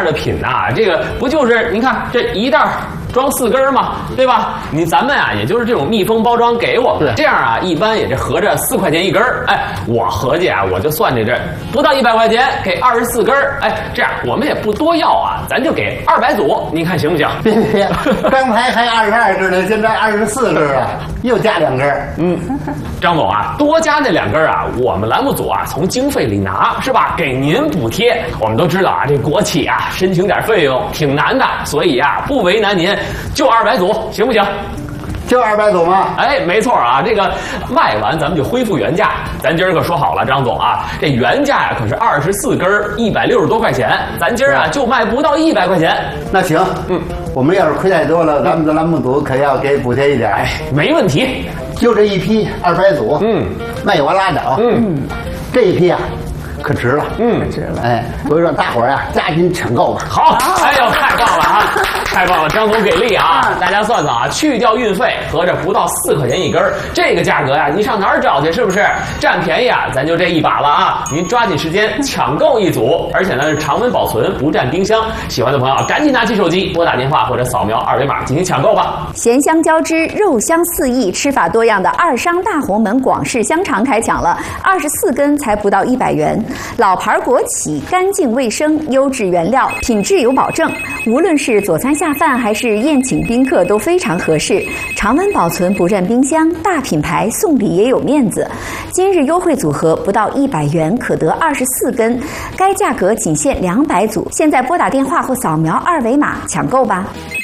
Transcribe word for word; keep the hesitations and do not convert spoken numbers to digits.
样的品呐、啊，这个不就是您看这一袋装四根嘛，对吧？你咱们啊，也就是这种密封包装给我们，这样啊，一般也这合着四块钱一根儿。哎，我合计啊，我就算这这不到一百块钱给二十四根儿。哎，这样我们也不多要啊，咱就给二百组，您看行不行？ 别别别，刚才还二十二根呢，现在二十四根啊，又加两根。 嗯，张总啊，多加那两根啊，我们栏目组啊从经费里拿是吧？给您补贴。我们都知道啊，这国企啊申请点费用挺难的，所以啊不为难您，就二百组，行不行？ 就二百组吗？ 哎，没错啊，这个卖完咱们就恢复原价。咱今儿可说好了，张总啊，这原价呀可是二十四根一百六十多块钱，咱今儿啊就卖不到一百块钱。 那行，嗯，我们要是亏太多了，咱们的栏目组可要给补贴一点。 哎，没问题， 就这一批二百组，嗯，卖完拉倒，嗯，这一批啊。可值了， 嗯， 值了，哎，所以说大伙儿啊，加紧抢购吧。 好，哎呦，太棒了啊，太棒了，张总给力啊！大家算算啊，去掉运费，合着不到四块钱一根，这个价格呀、啊，你上哪儿找去？是不是占便宜啊？咱就这一把了啊！您抓紧时间抢购一组，而且呢是常温保存，不占冰箱。喜欢的朋友赶紧拿起手机拨打电话或者扫描二维码进行抢购吧。 咸香交织，肉香四溢，吃法多样的二商大红门广式香肠开抢了，二十四根才不到一百元。老牌国企，干净卫生，优质原料，品质有保证。无论是佐餐下饭还是宴请宾客都非常合适。常温保存，不占冰箱，大品牌送礼也有面子。今日优惠组合不到一百元可得二十四根，该价格仅限两百组。现在拨打电话或扫描二维码抢购吧。